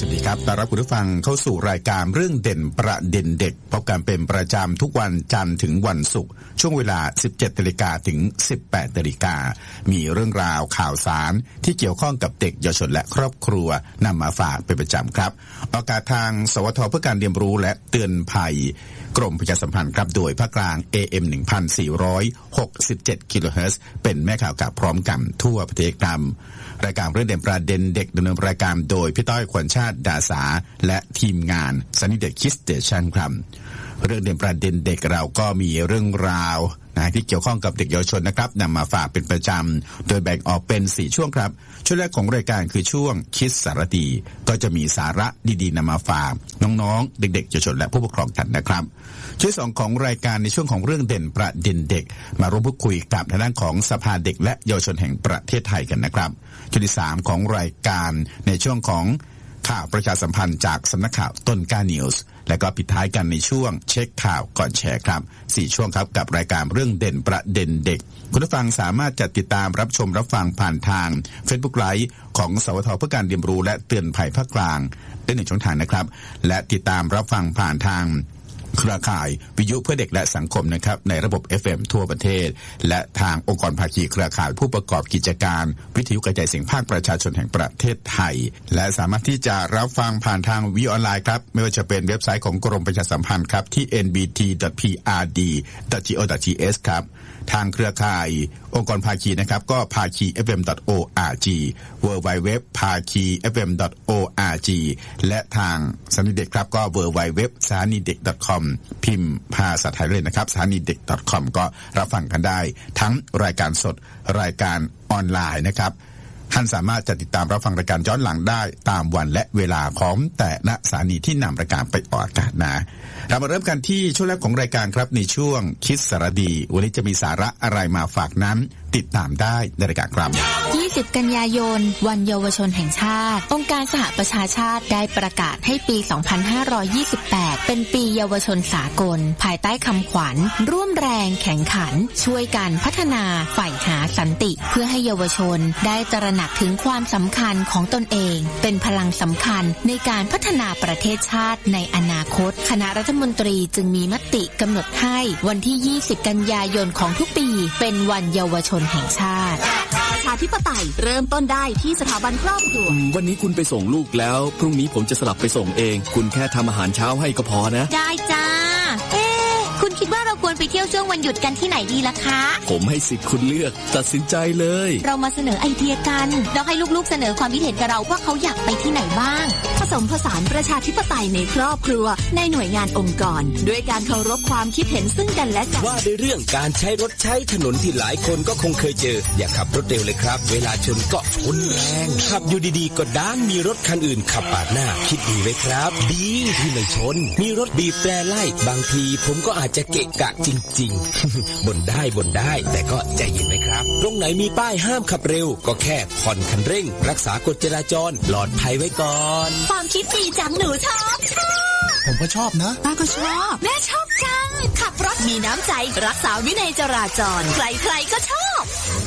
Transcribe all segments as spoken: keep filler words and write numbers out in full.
สวัสดีครับต้อนรับคุณผู้ฟังเข้าสู่รายการเรื่องเด่นประเด็นเด็กพบกันเป็นประจำทุกวันจันทร์ถึงวันศุกร์ช่วงเวลา สิบเจ็ดนาฬิกา ถึง สิบแปดนาฬิกา มีเรื่องราวข่าวสารที่เกี่ยวข้องกับเด็กเยาวชนและครอบครัวนำมาฝากเป็นประจำครับออกอากาศทางสวทเพื่อการเรียนรู้และเตือนภัยกรมประชาสัมพันธ์ครับโดยภาคกลาง เอ เอ็ม หนึ่งพันสี่ร้อยหกสิบเจ็ด กิโลเฮิรตซ์เป็นแม่ข่าวกับพร้อมกันทั่วประเทศครับรายการเรื่องเด่นประเด็นเด็กดำเนินรายการโดยพี่ต้อยขวัญชาติดาสาและทีมงานซันนี่เด็กคิดสเตชันครับเรื่องเด่นประเด็นเด็กเราก็มีเรื่องราวนะที่เกี่ยวข้องกับเด็กเยาวชนนะครับนำมาฝากเป็นประจำโดยแบ่งออกเป็นสี่ช่วงครับช่วงแรกของรายการคือช่วงคิดสารดีก็จะมีสาระดีๆนำมาฝากน้องๆเด็กๆเยาวชนและผู้ปกครองกันนะครับช่วงสองของรายการในช่วงของเรื่องเด่นประเด็นเด็กมาร่วมพูดคุยกับทางด้านของสภาเด็กและเยาวชนแห่งประเทศไทยกันนะครับช่วงที่สามของรายการในช่วงของข่าวประชาสัมพันธ์จากสำนักข่าวต้นกล้านิวส์และก็ปิดท้ายกันในช่วงเช็คข่าวก่อนแชร์ครับสี่ช่วงครับกับรายการเรื่องเด่นประเด็นเด็กคุณผู้ฟังสามารถจัดติดตามรับชมรับฟังผ่านทาง Facebook Live ของสวทเพื่อการเรียนรู้และเตือนภัยภาคกลางได้หนึ่งช่องทางนะครับและติดตามรับฟังผ่านทางเครือข่ายวิทยุเพื่อเด็กและสังคมนะครับในระบบ เอฟ เอ็ม ทั่วประเทศและทางองค์กรภาคีเครือข่ายผู้ประกอบกิจการวิทยุกระจายเสียงภาคประชาชนแห่งประเทศไทยและสามารถที่จะรับฟังผ่านทางวิทยุออนไลน์ครับไม่ว่าจะเป็นเว็บไซต์ของกรมประชาสัมพันธ์ครับที่ เอ็น บี ที ดอท พี อาร์ ดี ดอท จี โอ ดอท ที เอส ครับทางเครือข่ายองค์กรภาคีนะครับก็ภาคี เอฟ เอ็ม ดอท โอ อาร์ จี ดับเบิลยู ดับเบิลยู ดับเบิลยู ดอท ภาคี เอฟ เอ็ม ดอท โอ อาร์ จี และทางสถานีเด็กครับก็ ดับเบิลยู ดับเบิลยู ดับเบิลยู ดอท สถานีเด็ก ดอท คอม พิมพ์ภาษาไทยเลยนะครับสถานีเด็ก ดอท คอม ก็รับฟังกันได้ทั้งรายการสดรายการออนไลน์นะครับท่านสามารถจะติดตามรับฟังรายการย้อนหลังได้ตามวันและเวลาของแต่ละสถานีที่นำรายการไปออกอากาศนะเรามาเริ่มกันที่ช่วงแรกของรายการครับในช่วงคิดสารดีวันนี้จะมีสาระอะไรมาฝากนั้นติดตามได้ในรายการครับยี่สิบกันยายนวันเยาวชนแห่งชาติองค์การสหประชาชาติได้ประกาศให้ปีสองพันห้าร้อยยี่สิบแปดเป็นปีเยาวชนสากลภายใต้คำขวัญร่วมแรงแข่งขันช่วยกันพัฒนาใฝ่หาสันติเพื่อให้เยาวชนได้ตระหนักถึงความสำคัญของตนเองเป็นพลังสำคัญในการพัฒนาประเทศชาติในอนาคตคณะรัฐมนตรีจึงมีมติกำหนดให้วันที่ยี่สิบกันยายนของทุกปีเป็นวันเยาวชนแห่งชาติประชาธิปไตยเริ่มต้นได้ที่สถาบันครอบครัววันนี้คุณไปส่งลูกแล้วพรุ่งนี้ผมจะสลับไปส่งเองคุณแค่ทำอาหารเช้าให้ก็พอนะได้จ้าเอ๊ะคุณคิดว่าเราควรไปเที่ยวช่วงวันหยุดกันที่ไหนดีล่ะคะผมให้สิทธิ์คุณเลือกตัดสินใจเลยเรามาเสนอไอเดียกันแล้วให้ลูกๆเสนอความคิดเห็นกับเราว่าเขาอยากไปที่ไหนบ้างผสมผสานประชาธิปไตยในครอบครัวในหน่วยงานองค์กรด้วยการเคารพความคิดเห็นซึ่งกันและกันว่าในเรื่องการใช้รถใช้ถนนที่หลายคนก็คงเคยเจออย่าขับรถเร็วเลยครับเวลาชนก็ชนแรงขับอยู่ดีๆก็ด้านมีรถคันอื่นขับปาดหน้าคิดดีไว้ครับดีที่ไม่ชนมีรถบีบแตรไล่บางทีผมก็อาจจะเกะกะจริงๆ บ่นได้บ่นได้แต่ก็ใจเย็นไว้ครับตรงไหนมีป้ายห้ามขับเร็วก็แค่ผ่อนคันเร่งรักษากฎจราจรปลอดภัยไว้ก่อนความคิดดีจังหนูชอบชอบผมก็ชอบนะป้าก็ชอบแม่ชอบจังขับรถมีน้ำใจรักษาวินัยจราจรใครๆก็ชอบ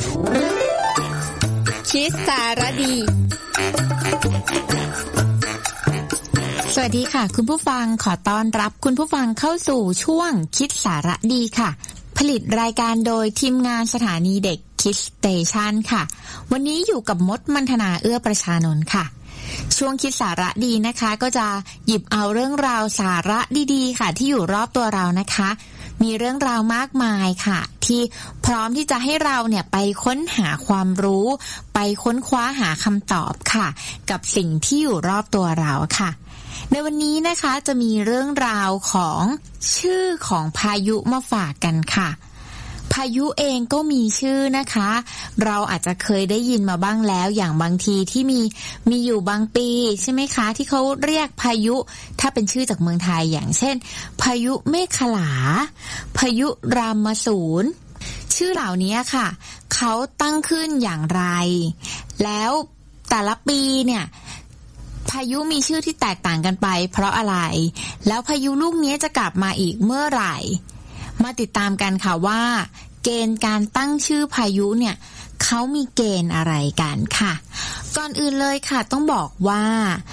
คิดสารดีสวัสดีค่ะคุณผู้ฟังขอต้อนรับคุณผู้ฟังเข้าสู่ช่วงคิดสาระดีค่ะผลิตรายการโดยทีมงานสถานีเด็กคิดสเตชันค่ะวันนี้อยู่กับมดมันธนาเอื้อประชานนท์ค่ะช่วงคิดสาระดีนะคะก็จะหยิบเอาเรื่องราวสาระดีๆค่ะที่อยู่รอบตัวเรานะคะมีเรื่องราวมากมายค่ะที่พร้อมที่จะให้เราเนี่ยไปค้นหาความรู้ไปค้นคว้าหาคำตอบค่ะกับสิ่งที่อยู่รอบตัวเราค่ะในวันนี้นะคะจะมีเรื่องราวของชื่อของพายุมาฝากกันค่ะพายุเองก็มีชื่อนะคะเราอาจจะเคยได้ยินมาบ้างแล้วอย่างบางทีที่มีมีอยู่บางปีใช่ไหมคะที่เขาเรียกพายุถ้าเป็นชื่อจากเมืองไทยอย่างเช่นพายุเมฆขลาพายุรามสูรชื่อเหล่านี้ค่ะเขาตั้งขึ้นอย่างไรแล้วแต่ละปีเนี่ยพายุมีชื่อที่แตกต่างกันไปเพราะอะไรแล้วพายุลูกนี้จะกลับมาอีกเมื่อไหร่มาติดตามกันค่ะว่าเกณฑ์การตั้งชื่อพายุเนี่ยเขามีเกณฑ์อะไรกันค่ะก่อนอื่นเลยค่ะต้องบอกว่าแต่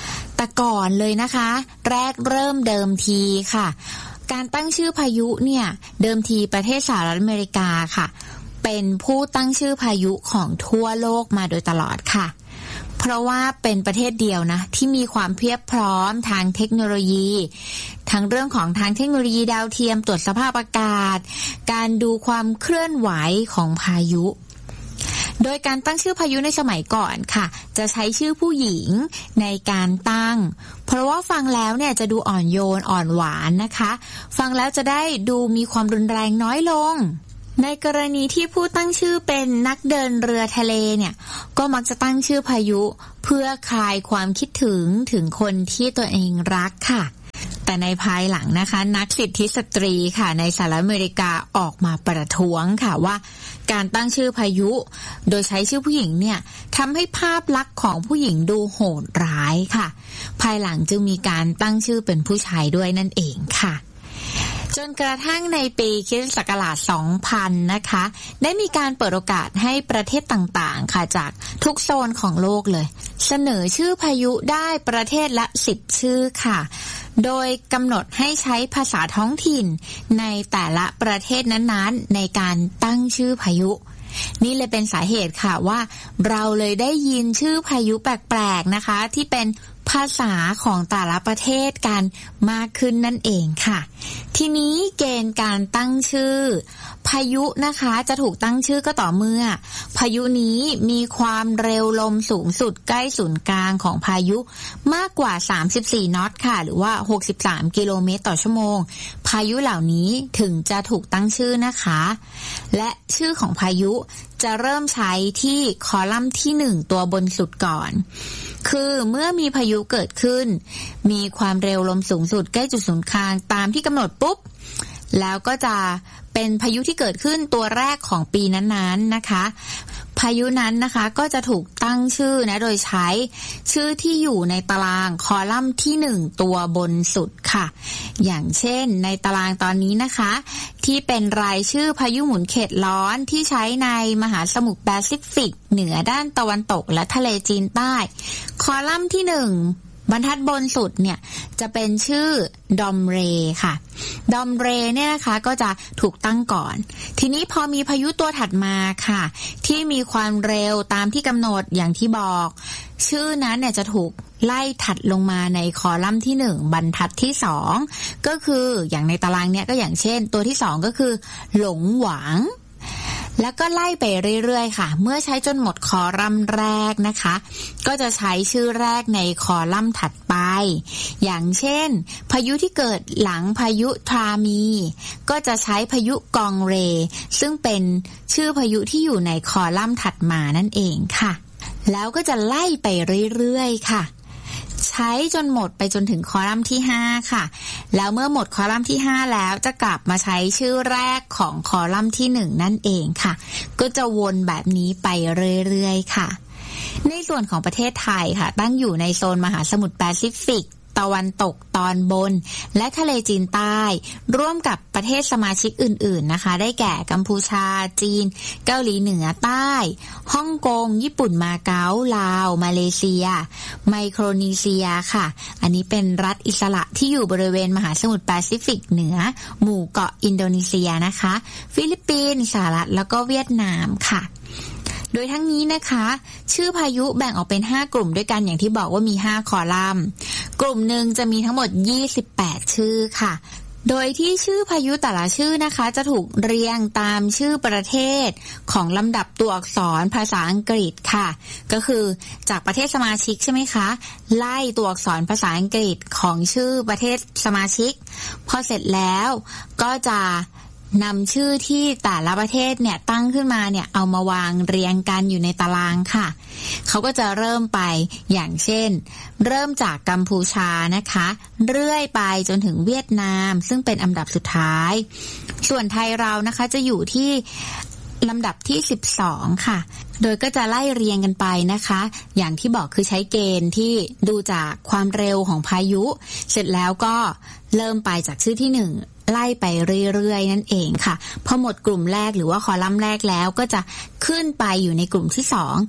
แต่ก่อนเลยนะคะแรกเริ่มเดิมทีค่ะการตั้งชื่อพายุเนี่ยเดิมทีประเทศสหรัฐอเมริกาค่ะเป็นผู้ตั้งชื่อพายุของทั่วโลกมาโดยตลอดค่ะเพราะว่าเป็นประเทศเดียวนะที่มีความเพียบพร้อมทางเทคโนโลยีทั้งเรื่องของทางเทคโนโลยีดาวเทียมตรวจสภาพอากาศการดูความเคลื่อนไหวของพายุโดยการตั้งชื่อพายุในสมัยก่อนค่ะจะใช้ชื่อผู้หญิงในการตั้งเพราะว่าฟังแล้วเนี่ยจะดูอ่อนโยนอ่อนหวานนะคะฟังแล้วจะได้ดูมีความรุนแรงน้อยลงในกรณีที่ผู้ตั้งชื่อเป็นนักเดินเรือทะเลเนี่ยก็มักจะตั้งชื่อพายุเพื่อคลายความคิดถึงถึงคนที่ตัวเองรักค่ะแต่ในภายหลังนะคะนักสิทธิสตรีค่ะในสหรัฐอเมริกาออกมาประท้วงค่ะว่าการตั้งชื่อพายุโดยใช้ชื่อผู้หญิงเนี่ยทำให้ภาพลักษณ์ของผู้หญิงดูโหดร้ายค่ะภายหลังจึงมีการตั้งชื่อเป็นผู้ชายด้วยนั่นเองค่ะจนกระทั่งในปีคริสตศักราช สองพัน นะคะได้มีการเปิดโอกาสให้ประเทศต่างๆค่ะจากทุกโซนของโลกเลยเสนอชื่อพายุได้ประเทศละสิบชื่อค่ะโดยกำหนดให้ใช้ภาษาท้องถิ่นในแต่ละประเทศนั้นๆในการตั้งชื่อพายุนี่เลยเป็นสาเหตุค่ะว่าเราเลยได้ยินชื่อพายุแปลกๆนะคะที่เป็นภาษาของแต่ละประเทศกันมากขึ้นนั่นเองค่ะทีนี้เกณฑ์การตั้งชื่อพายุนะคะจะถูกตั้งชื่อก็ต่อเมื่อพายุนี้มีความเร็วลมสูงสุดใกล้ศูนย์กลางของพายุมากกว่าสามสิบสี่นอตค่ะหรือว่าหกสิบสามกิโลเมตรต่อชั่วโมงพายุเหล่านี้ถึงจะถูกตั้งชื่อนะคะและชื่อของพายุจะเริ่มใช้ที่คอลัมน์ที่หนึ่งตัวบนสุดก่อนคือเมื่อมีพายุเกิดขึ้นมีความเร็วลมสูงสุดใกล้จุดศูนย์กลางตามที่กำหนดปุ๊บแล้วก็จะเป็นพายุที่เกิดขึ้นตัวแรกของปีนั้นๆนะคะพายุนั้นนะคะก็จะถูกตั้งชื่อนะโดยใช้ชื่อที่อยู่ในตารางคอลัมน์ที่หนึ่งตัวบนสุดค่ะอย่างเช่นในตารางตอนนี้นะคะที่เป็นรายชื่อพายุหมุนเขตร้อนที่ใช้ในมหาสมุทรแปซิฟิกเหนือด้านตะวันตกและทะเลจีนใต้คอลัมน์ที่หนึ่งบรรทัดบนสุดเนี่ยจะเป็นชื่อดอมเรค่ะดอมเรเนี่ยนะคะก็จะถูกตั้งก่อนทีนี้พอมีพายุตัวถัดมาค่ะที่มีความเร็วตามที่กำหนดอย่างที่บอกชื่อนั้นเนี่ยจะถูกไล่ถัดลงมาในคอลัมน์ที่หนึ่งบรรทัดที่สองก็คืออย่างในตารางเนี่ยก็อย่างเช่นตัวที่สองก็คือหลงหวังแล้วก็ไล่ไปเรื่อยๆค่ะเมื่อใช้จนหมดคอลัมน์แรกนะคะก็จะใช้ชื่อแรกในคอลัมน์ถัดไปอย่างเช่นพายุที่เกิดหลังพายุทรามีก็จะใช้พายุกองเรซึ่งเป็นชื่อพายุที่อยู่ในคอลัมน์ถัดมานั่นเองค่ะแล้วก็จะไล่ไปเรื่อยๆค่ะใช้จนหมดไปจนถึงคอลัมน์ที่ห้าค่ะแล้วเมื่อหมดคอลัมน์ที่ห้าแล้วจะกลับมาใช้ชื่อแรกของคอลัมน์ที่หนึ่งนั่นเองค่ะก็จะวนแบบนี้ไปเรื่อยๆค่ะในส่วนของประเทศไทยค่ะตั้งอยู่ในโซนมหาสมุทรแปซิฟิกตะวันตกตอนบนและทะเลจีนใต้ร่วมกับประเทศสมาชิกอื่นๆนะคะได้แก่กัมพูชาจีนเกาหลีเหนือใต้ฮ่องกงญี่ปุ่นมาเก๊าลาวมาเลเซียไมโครนีเซียค่ะอันนี้เป็นรัฐอิสระที่อยู่บริเวณมหาสมุทรแปซิฟิกเหนือหมู่เกาะอินโดนีเซียนะคะฟิลิปปินส์สหรัฐแล้วก็เวียดนามค่ะโดยทั้งนี้นะคะชื่อพายุแบ่งออกเป็นห้ากลุ่มด้วยกันอย่างที่บอกว่ามีห้าคอลัมน์กลุ่มหนึ่งจะมีทั้งหมดยี่สิบแปดชื่อค่ะโดยที่ชื่อพายุแต่ละชื่อนะคะจะถูกเรียงตามชื่อประเทศของลำดับตัวอักษรภาษาอังกฤษค่ะก็คือจากประเทศสมาชิกใช่ไหมคะไล่ตัวอักษรภาษาอังกฤษของชื่อประเทศสมาชิกพอเสร็จแล้วก็จะนำชื่อที่แต่ละประเทศเนี่ยตั้งขึ้นมาเนี่ยเอามาวางเรียงกันอยู่ในตารางค่ะเขาก็จะเริ่มไปอย่างเช่นเริ่มจากกัมพูชานะคะเรื่อยไปจนถึงเวียดนามซึ่งเป็นอันดับสุดท้ายส่วนไทยเรานะคะจะอยู่ที่ลำดับที่สิบสองค่ะโดยก็จะไล่เรียงกันไปนะคะอย่างที่บอกคือใช้เกณฑ์ที่ดูจากความเร็วของพายุเสร็จแล้วก็เริ่มไปจากชื่อที่หนึ่งไล่ไปเรื่อยๆนั่นเองค่ะพอหมดกลุ่มแรกหรือว่าคอลัมน์แรกแล้วก็จะขึ้นไปอยู่ในกลุ่มที่สอง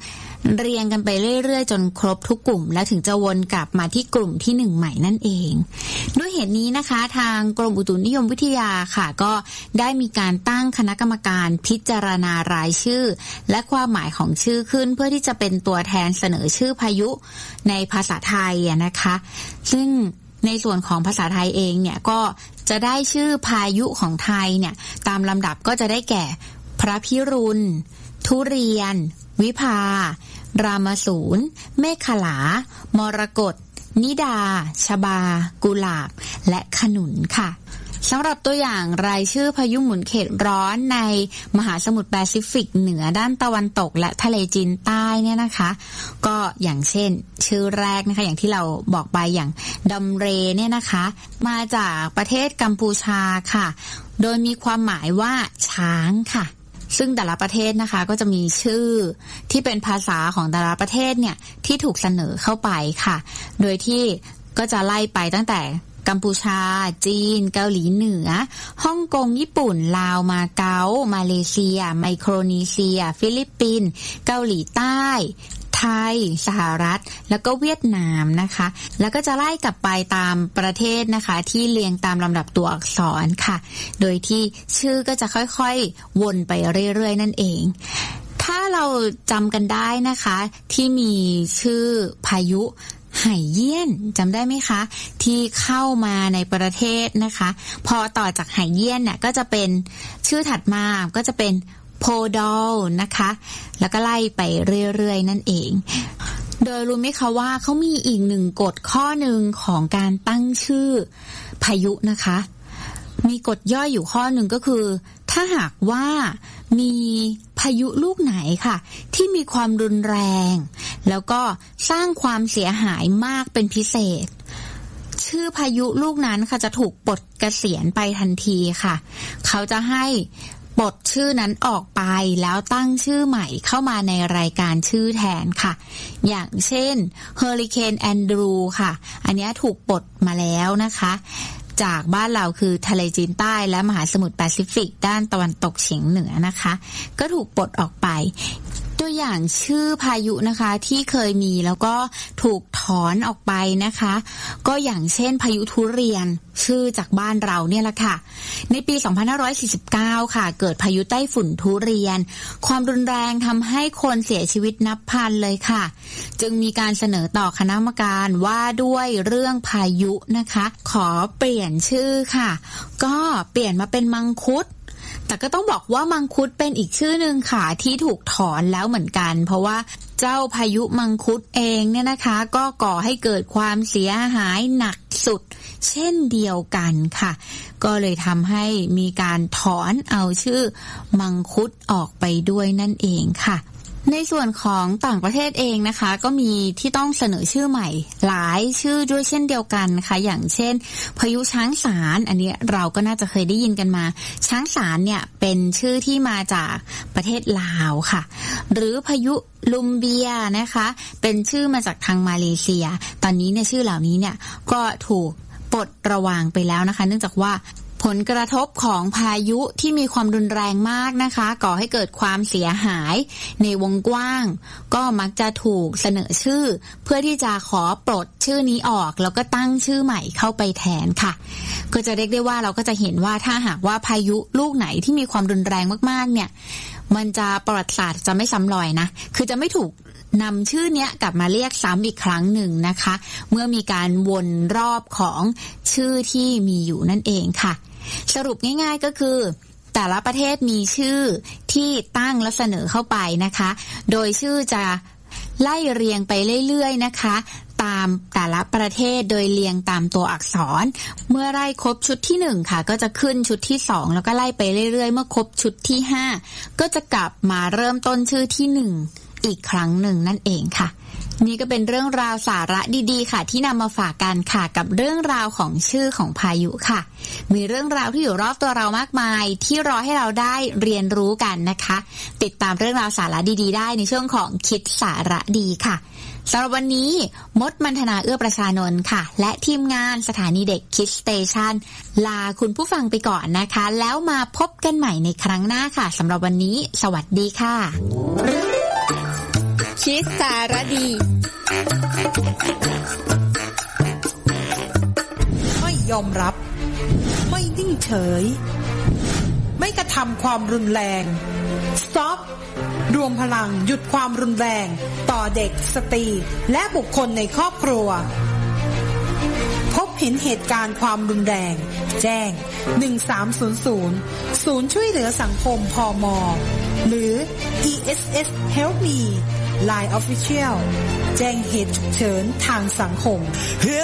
เรียงกันไปเรื่อยๆจนครบทุกกลุ่มแล้วถึงจะวนกลับมาที่กลุ่มที่หนึ่งใหม่นั่นเองด้วยเหตุนี้นะคะทางกรมอุตุนิยมวิทยาค่ะก็ได้มีการตั้งคณะกรรมการพิจารณารายชื่อและความหมายของชื่อขึ้นเพื่อที่จะเป็นตัวแทนเสนอชื่อพายุในภาษาไทยนะคะซึ่งในส่วนของภาษาไทยเองเนี่ยก็จะได้ชื่อพายุของไทยเนี่ยตามลำดับก็จะได้แก่พระพิรุณทุเรียนวิภารามสูรเมขลามรกตนิดาชบากุหลาบและขนุนค่ะสำหรับตัวอย่างรายชื่อพายุหมุนเขตร้อนในมหาสมุทรแปซิฟิกเหนือด้านตะวันตกและทะเลจีนใต้เนี่ยนะคะก็อย่างเช่นชื่อแรกนะคะอย่างที่เราบอกไปอย่างดัมเรเนี่ยนะคะมาจากประเทศกัมพูชาค่ะโดยมีความหมายว่าช้างค่ะซึ่งแต่ละประเทศนะคะก็จะมีชื่อที่เป็นภาษาของแต่ละประเทศเนี่ยที่ถูกเสนอเข้าไปค่ะโดยที่ก็จะไล่ไปตั้งแต่กัมพูชาจีนเกาหลีเหนือฮ่องกงญี่ปุ่นลาวมาเก๊ามาเลเซียไมโครนีเซียฟิลิปปินส์เกาหลีใต้ไทยสหรัฐแล้วก็เวียดนามนะคะแล้วก็จะไล่กลับไปตามประเทศนะคะที่เรียงตามลำดับตัวอักษรค่ะโดยที่ชื่อก็จะค่อยๆวนไปเรื่อยๆนั่นเองถ้าเราจำกันได้นะคะที่มีชื่อพายุไหเยี่ยนจำได้ไหมคะที่เข้ามาในประเทศนะคะพอต่อจากไหเยี่ยนเนี่ยก็จะเป็นชื่อถัดมาก็จะเป็นโพดอลนะคะแล้วก็ไล่ไปเรื่อยๆนั่นเองโดยรู้ไหมคะว่าเขามีอีกหนึ่งกฎข้อหนึ่งของการตั้งชื่อพายุนะคะมีกฎย่อยอยู่ข้อหนึ่งก็คือถ้าหากว่ามีพายุลูกไหนค่ะที่มีความรุนแรงแล้วก็สร้างความเสียหายมากเป็นพิเศษชื่อพายุลูกนั้นค่ะจะถูกปลดเกษียณไปทันทีค่ะเขาจะให้ปลดชื่อนั้นออกไปแล้วตั้งชื่อใหม่เข้ามาในรายการชื่อแทนค่ะอย่างเช่นเฮอริเคนแอนดรูค่ะอันนี้ถูกปลดมาแล้วนะคะจากบ้านเราคือทะเลจีนใต้และมหาสมุทรแปซิฟิกด้านตะวันตกเฉียงเหนือนะคะก็ถูกปลดออกไปตัวอย่างชื่อพายุนะคะที่เคยมีแล้วก็ถูกถอนออกไปนะคะก็อย่างเช่นพายุทุเรียนชื่อจากบ้านเราเนี่ยแหละค่ะในปีสองพันห้าร้อยสี่สิบเก้าค่ะเกิดพายุไต้ฝุ่นทุเรียนความรุนแรงทำให้คนเสียชีวิตนับพันเลยค่ะจึงมีการเสนอต่อคณะกรรมการว่าด้วยเรื่องพายุนะคะขอเปลี่ยนชื่อค่ะก็เปลี่ยนมาเป็นมังคุดแต่ก็ต้องบอกว่ามังคุดเป็นอีกชื่อหนึ่งค่ะที่ถูกถอนแล้วเหมือนกันเพราะว่าเจ้าพายุมังคุดเองเนี่ยนะคะก็ก่อให้เกิดความเสียหายหนักสุดเช่นเดียวกันค่ะก็เลยทำให้มีการถอนเอาชื่อมังคุดออกไปด้วยนั่นเองค่ะในส่วนของต่างประเทศเองนะคะก็มีที่ต้องเสนอชื่อใหม่หลายชื่อด้วยเช่นเดียวกันค่ะอย่างเช่นพายุช้างสารอันนี้เราก็น่าจะเคยได้ยินกันมาช้างสารเนี่ยเป็นชื่อที่มาจากประเทศลาวค่ะหรือพายุลุมเบียนะคะเป็นชื่อมาจากทางมาเลเซียตอนนี้เนี่ยชื่อเหล่านี้เนี่ยก็ถูกปลดระวางไปแล้วนะคะเนื่องจากว่าผลกระทบของพายุที่มีความรุนแรงมากนะคะก่อให้เกิดความเสียหายในวงกว้างก็มักจะถูกเสนอชื่อเพื่อที่จะขอปลดชื่อนี้ออกแล้วก็ตั้งชื่อใหม่เข้าไปแทนค่ะก็จะเรียกได้ว่าเราก็จะเห็นว่าถ้าหากว่าพายุลูกไหนที่มีความรุนแรงมากๆเนี่ยมันจะประวัติศาสตร์จะไม่ซ้ำรอยนะคือจะไม่ถูกนำชื่อเนี้ยกลับมาเรียกซ้ำอีกครั้งหนึ่งนะคะเมื่อมีการวนรอบของชื่อที่มีอยู่นั่นเองค่ะสรุปง่ายๆก็คือแต่ละประเทศมีชื่อที่ตั้งและเสนอเข้าไปนะคะโดยชื่อจะไล่เรียงไปเรื่อยๆนะคะตามแต่ละประเทศโดยเรียงตามตัวอักษรเมื่อไล่ครบชุดที่หนึ่งค่ะก็จะขึ้นชุดที่สองแล้วก็ไล่ไปเรื่อยๆเมื่อครบชุดที่ห้าก็จะกลับมาเริ่มต้นชื่อที่หนึ่งอีกครั้งหนึ่งนั่นเองค่ะนี่ก็เป็นเรื่องราวสาระดีๆค่ะที่นำมาฝากกันค่ะกับเรื่องราวของชื่อของพายุค่ะมีเรื่องราวที่อยู่รอบตัวเรามากมายที่รอให้เราได้เรียนรู้กันนะคะติดตามเรื่องราวสาระดีๆได้ในช่วงของคิดสาระดีค่ะสำหรับวันนี้มดมันธนาเอื้อประชานนท์ค่ะและทีมงานสถานีเด็กคิดสเตชันลาคุณผู้ฟังไปก่อนนะคะแล้วมาพบกันใหม่ในครั้งหน้าค่ะสำหรับวันนี้สวัสดีค่ะคิดสารดีไม่ยอมรับไม่นิ่งเฉยไม่กระทำความรุนแรง Stop รวมพลังหยุดความรุนแรงต่อเด็กสตรีและบุคคลในครอบครัวพบเห็นเหตุการณ์ความรุนแรงแจ้งหนึ่งสามศูนย์ศูนย์ศูนย์ช่วยเหลือสังคมพม.หรือ อี เอส เอส Help Me Line Official แจ้งเหตุฉุกเฉินทางสังคม